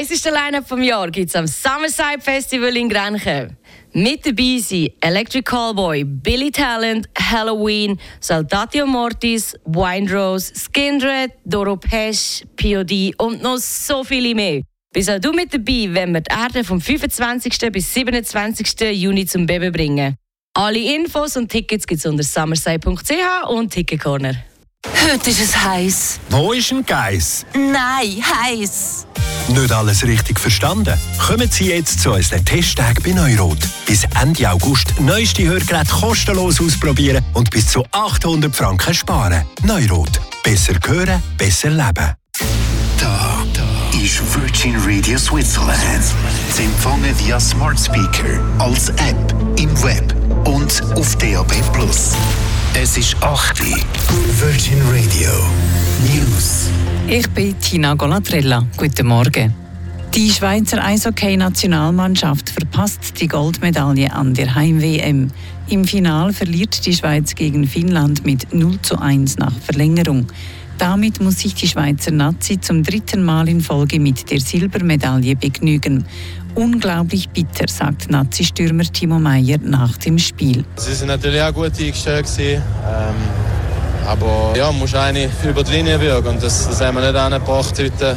heisseste Line-Up vom Jahr gibt es am Summerside Festival in Grenchen. Mit dabei sind Electric Callboy, Billy Talent, Halloween, Saltatio Mortis, Windrose, Skindred, Doro Pesch, POD und noch so viele mehr. Bist auch du mit dabei, wenn wir die Erde vom 25. bis 27. Juni zum Beben bringen. Alle Infos und Tickets gibt es unter summerside.ch und Ticketcorner. Heute ist es heiß. Wo ist ein Geiss? Nein, heiß. Nicht alles richtig verstanden? Kommen Sie jetzt zu unseren Testtagen bei Neurot. Bis Ende August neueste Hörgeräte kostenlos ausprobieren und bis zu 800 Franken sparen. Neurot. Besser hören, besser leben. Da ist Virgin Radio Switzerland. Sie empfangen via Smart Speaker, als App, im Web und auf DAB+. Es ist 8 Uhr. Virgin Radio News. Ich bin Tina Golatrella. Guten Morgen. Die Schweizer Eishockey-Nationalmannschaft verpasst die Goldmedaille an der Heim-WM. Im Finale verliert die Schweiz gegen Finnland mit 0:1 nach Verlängerung. Damit muss sich die Schweizer Nazi zum 3. Mal in Folge mit der Silbermedaille begnügen. Unglaublich bitter, sagt Nazi-Stürmer Timo Meyer nach dem Spiel. Sie sind natürlich auch gut eingestellt gewesen, aber ja, musst eine über die Linie wirken und das haben wir nicht angebracht heute.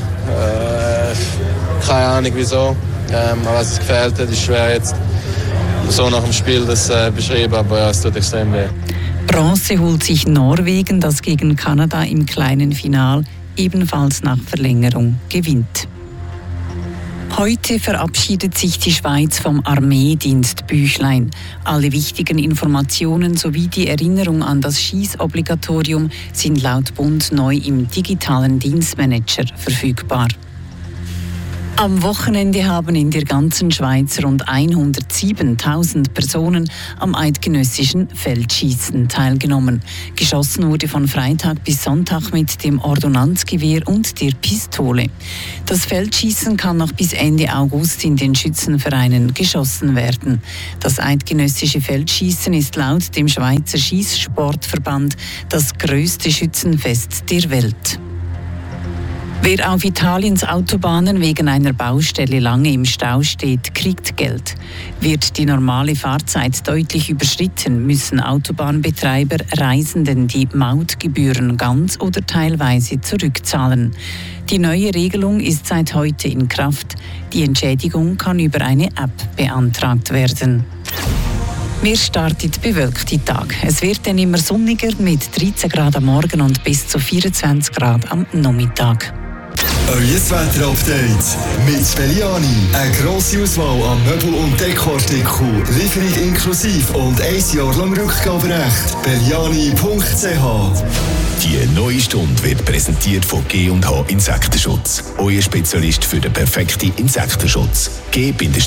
Keine Ahnung wieso, aber was es gefehlt hat, ist schwer jetzt so nach dem Spiel das beschreiben, aber ja, es tut extrem weh. Bronze holt sich Norwegen, das gegen Kanada im kleinen Final ebenfalls nach Verlängerung gewinnt. Heute verabschiedet sich die Schweiz vom Armeedienstbüchlein. Alle wichtigen Informationen sowie die Erinnerung an das Schießobligatorium sind laut Bund neu im digitalen Dienstmanager verfügbar. Am Wochenende haben in der ganzen Schweiz rund 107.000 Personen am eidgenössischen Feldschießen teilgenommen. Geschossen wurde von Freitag bis Sonntag mit dem Ordonnanzgewehr und der Pistole. Das Feldschießen kann noch bis Ende August in den Schützenvereinen geschossen werden. Das eidgenössische Feldschießen ist laut dem Schweizer Schießsportverband das grösste Schützenfest der Welt. Wer auf Italiens Autobahnen wegen einer Baustelle lange im Stau steht, kriegt Geld. Wird die normale Fahrzeit deutlich überschritten, müssen Autobahnbetreiber Reisenden die Mautgebühren ganz oder teilweise zurückzahlen. Die neue Regelung ist seit heute in Kraft. Die Entschädigung kann über eine App beantragt werden. Wir starten bewölkte Tag. Es wird dann immer sonniger mit 13 Grad am Morgen und bis zu 24 Grad am Nachmittag. Euer Wetter-Update mit Belliani. Eine grosse Auswahl an Möbel- und Dekoartikeln, Lieferung inklusive und 1 Jahr lang Rückgaberecht. Belliani.ch. Die neue Stunde wird präsentiert von G&H Insektenschutz. Euer Spezialist für den perfekten Insektenschutz. G-H.ch.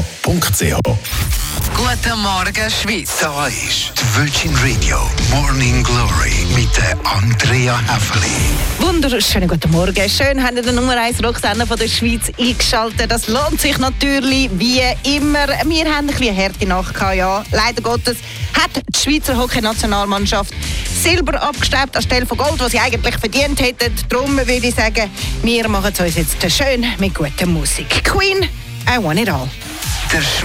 Guten Morgen, Schweiz. Da ist die Virgin Radio Morning Glory mit der Andrea Häfeli. Wunderschönen guten Morgen. Schön, haben Sie den Nummer 1 Rocksender von der Schweiz eingeschaltet. Das lohnt sich natürlich wie immer. Wir haben ein bisschen eine harte Nacht gehabt, ja. Leider Gottes hat die Schweizer Hockey-Nationalmannschaft Silber abgestaubt anstelle von Gold, was sie eigentlich verdient hätten. Darum würde ich sagen, wir machen es uns jetzt schön mit guter Musik. Queen, I Want It All.